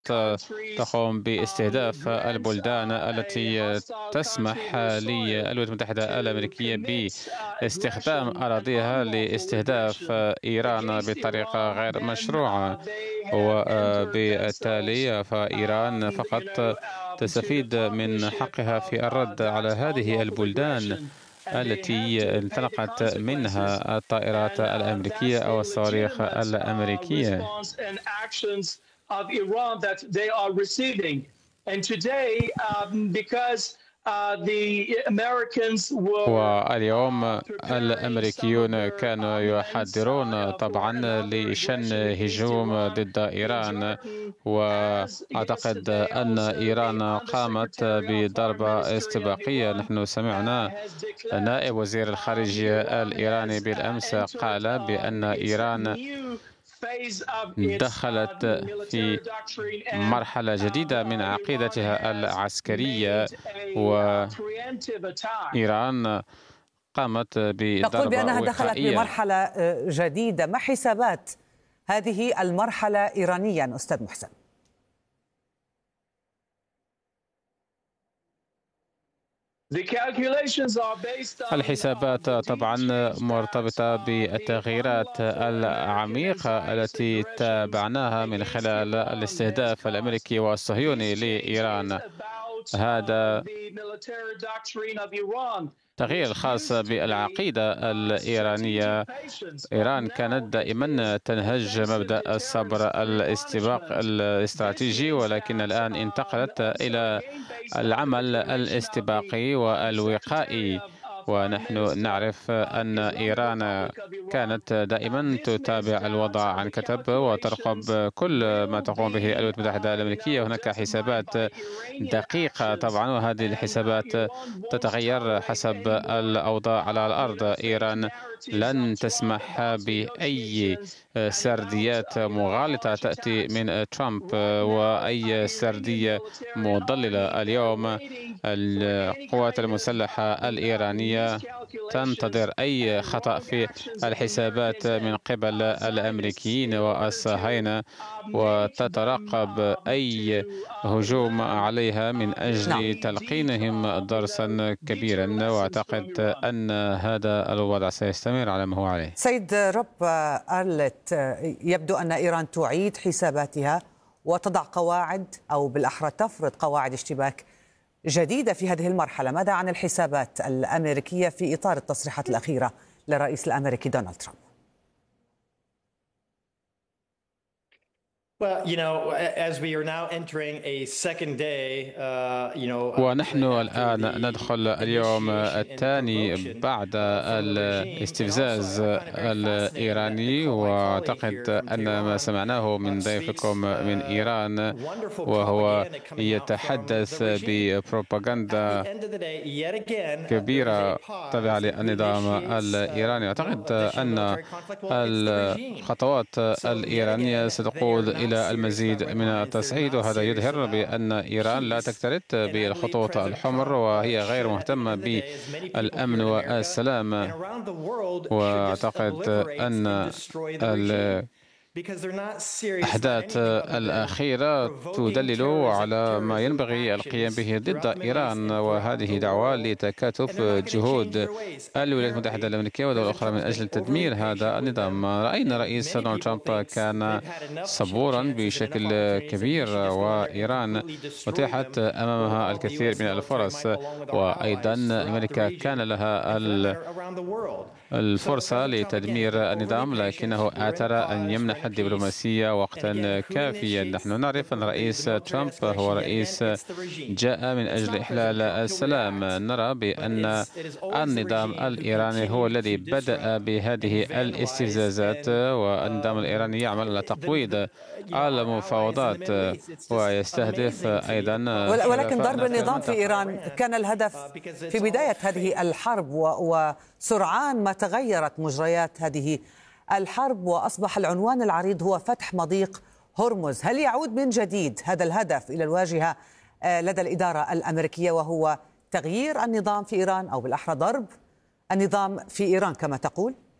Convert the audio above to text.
تقوم باستهداف البلدان التي تسمح للولايات المتحدة الأمريكية باستخدام أراضيها لاستهداف إيران بطريقة غير مشروعة، وبالتالي فإيران فقط تستفيد من حقها في الرد على هذه البلدان التي انطلقت منها الطائرات الأمريكية أو الصواريخ الأمريكية. واليوم الأمريكيون كانوا يحذرون طبعا لشن هجوم ضد إيران، وأعتقد أن إيران قامت بضربة استباقية. نحن سمعنا نائب وزير الخارجية الإيراني بالأمس قال بأن إيران دخلت في مرحلة جديدة من عقيدتها العسكرية، وإيران قامت بضربة تقول بأنها وقائية. دخلت بمرحلة جديدة، ما حسابات هذه المرحلة إيرانيا أستاذ محسن؟ الحسابات طبعا مرتبطة بالتغييرات العميقة التي تابعناها من خلال الاستهداف الأمريكي والصهيوني لإيران. هذا تغيير الخاص بالعقيدة الإيرانية. إيران كانت دائما تنهج مبدأ الصبر الاستباق الاستراتيجي، ولكن الآن انتقلت إلى العمل الاستباقي والوقائي. ونحن نعرف أن إيران كانت دائما تتابع الوضع عن كثب وترقب كل ما تقوم به الولايات المتحدة الأمريكية. هناك حسابات دقيقة طبعا، وهذه الحسابات تتغير حسب الأوضاع على الأرض. إيران لن تسمح بأي سرديات مغالطة تأتي من ترامب وأي سردية مضللة. اليوم القوات المسلحة الإيرانية تنتظر أي خطأ في الحسابات من قبل الأمريكيين والصهاينة، وتترقب أي هجوم عليها من أجل تلقينهم درسا كبيرا. وأعتقد أن هذا الوضع سيستمر على ما هو عليه. سيد روب أرلت، يبدو أن إيران تعيد حساباتها وتضع قواعد، أو بالأحرى تفرض قواعد اشتباك جديدة في هذه المرحلة. ماذا عن الحسابات الأمريكية في إطار التصريحات الأخيرة للرئيس الأمريكي دونالد ترامب؟ ونحن الآن ندخل اليوم الثاني بعد الاستفزاز الإيراني، وأعتقد أن ما سمعناه من ضيفكم من إيران وهو يتحدث ببروباغندا كبيرة تابعة للنظام الإيراني. أعتقد أن الخطوات الإيرانية ستقود إلى المزيد من التصعيد، وهذا يظهر بأن إيران لا تكترث بالخطوط الحمر وهي غير مهتمة بالأمن والسلام. وأعتقد أن الأحداث الأخيرة تدلل على ما ينبغي القيام به ضد إيران، وهذه دعوة لتكاتف جهود الولايات المتحدة الأمريكية ودول أخرى من أجل تدمير هذا النظام. رأينا رئيس دونالد ترامب كان صبورا بشكل كبير، وإيران أتيحت أمامها الكثير من الفرص، وأيضا أمريكا كان لها الفرصة لتدمير النظام، لكنه آثر أن يمنح الدبلوماسية وقتا كافيا. نحن نعرف أن رئيس ترامب هو رئيس جاء من أجل إحلال السلام. نرى بأن النظام الإيراني هو الذي بدأ بهذه الاستفزازات، والنظام الإيراني يعمل على تقويض المفاوضات ويستهدف أيضا. ولكن ضرب النظام في إيران كان الهدف في بداية هذه الحرب، وسرعان ما تغيرت مجريات هذه الحرب وأصبح العنوان العريض هو فتح مضيق هرمز. هل يعود من جديد هذا الهدف إلى الواجهة لدى الإدارة الأمريكية، وهو تغيير النظام في إيران، أو بالأحرى ضرب النظام في إيران كما تقول؟